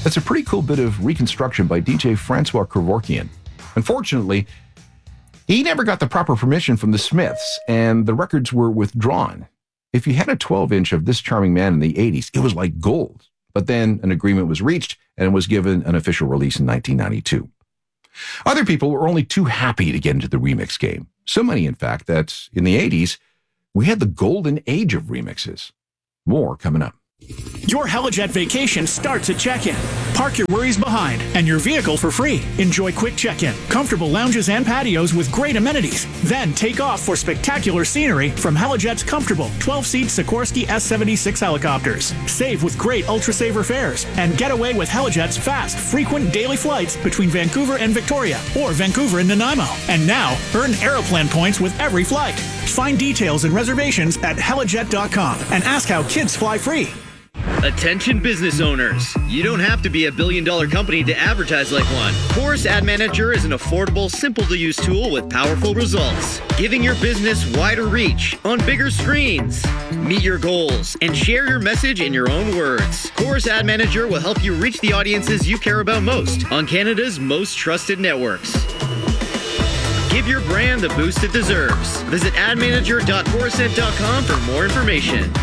That's a pretty cool bit of reconstruction by DJ Francois Kevorkian. Unfortunately, he never got the proper permission from the Smiths, and the records were withdrawn. If you had a 12-inch of this charming man in the 80s, it was like gold. But then an agreement was reached, and it was given an official release in 1992. Other people were only too happy to get into the remix game. So many, in fact, that in the 80s, we had the golden age of remixes. More coming up. Your Helijet vacation starts at check-in. Park your worries behind and your vehicle for free. Enjoy quick check-in, comfortable lounges and patios with great amenities. Then take off for spectacular scenery from Helijet's comfortable 12-seat Sikorsky S-76 helicopters. Save with great ultra-saver fares and get away with Helijet's fast, frequent daily flights between Vancouver and Victoria or Vancouver and Nanaimo. And now, earn Aeroplan points with every flight. Find details and reservations at helijet.com and ask how kids fly free. Attention business owners. You don't have to be a billion-dollar company to advertise like one. Chorus Ad Manager is an affordable, simple-to-use tool with powerful results, giving your business wider reach on bigger screens. Meet your goals and share your message in your own words. Chorus Ad Manager will help you reach the audiences you care about most on Canada's most trusted networks. Give your brand the boost it deserves. Visit admanager.corusent.com for more information.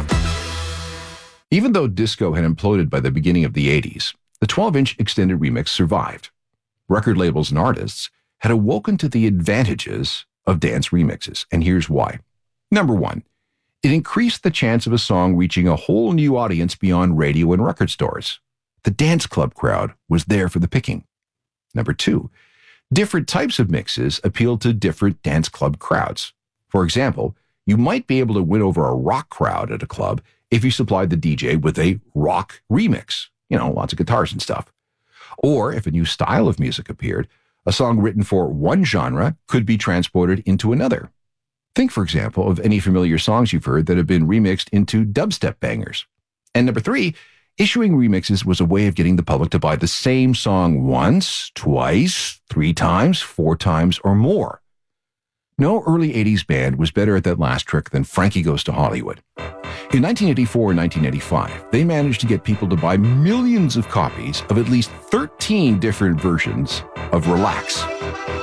Even though disco had imploded by the beginning of the 80s, the 12-inch extended remix survived. Record labels and artists had awoken to the advantages of dance remixes, and here's why. Number one, it increased the chance of a song reaching a whole new audience beyond radio and record stores. The dance club crowd was there for the picking. Number two, different types of mixes appealed to different dance club crowds. For example, you might be able to win over a rock crowd at a club if you supplied the DJ with a rock remix, lots of guitars and stuff. Or if a new style of music appeared, a song written for one genre could be transported into another. Think, for example, of any familiar songs you've heard that have been remixed into dubstep bangers. And number three, issuing remixes was a way of getting the public to buy the same song once, twice, 3 times, 4 times, or more. No early 80s band was better at that last trick than Frankie Goes to Hollywood. In 1984 and 1985, they managed to get people to buy millions of copies of at least 13 different versions of Relax.